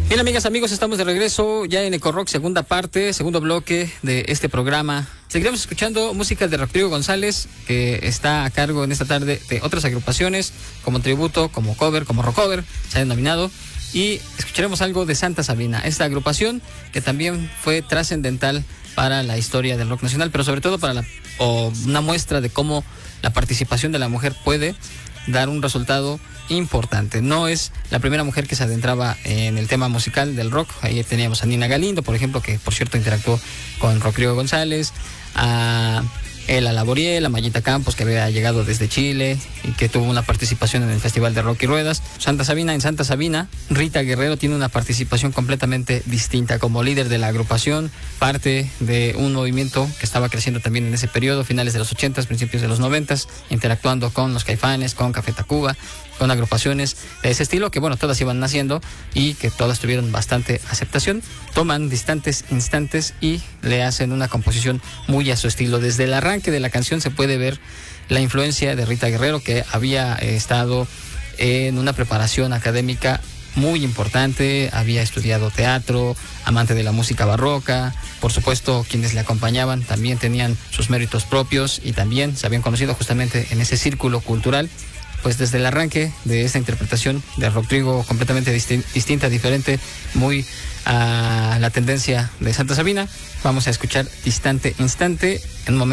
Bien, amigas, amigos, estamos de regreso ya en Eco Rock, segunda parte, segundo bloque de este programa. Seguiremos escuchando música de Rodrigo González, que está a cargo en esta tarde de otras agrupaciones, como tributo, como cover, como rockover, se ha denominado. Y escucharemos algo de Santa Sabina, esta agrupación que también fue trascendental para la historia del rock nacional, pero sobre todo para una muestra de cómo la participación de la mujer puede dar un resultado importante. No es la primera mujer que se adentraba en el tema musical del rock. Ahí teníamos a Nina Galindo, por ejemplo, que por cierto interactuó con Rodrigo González, a Ela Laboriel, a Mayita Campos, que había llegado desde Chile y que tuvo una participación en el Festival de Rock y Ruedas. En Santa Sabina, Rita Guerrero tiene una participación completamente distinta como líder de la agrupación, parte de un movimiento que estaba creciendo también en ese periodo, finales de los 80s, principios de los 90s, interactuando con los Caifanes, con Café Tacuba, con agrupaciones de ese estilo, que bueno, todas iban naciendo y que todas tuvieron bastante aceptación. Toman distantes instantes y le hacen una composición muy a su estilo. Desde el arranque de la canción se puede ver la influencia de Rita Guerrero, que había estado en una preparación académica muy importante, había estudiado teatro, amante de la música barroca. Por supuesto, quienes le acompañaban también tenían sus méritos propios y también se habían conocido justamente en ese círculo cultural. Pues desde el arranque de esta interpretación de Rodrigo, completamente distinta, diferente, muy a la tendencia de Santa Sabina, vamos a escuchar Distante Instante en un momento.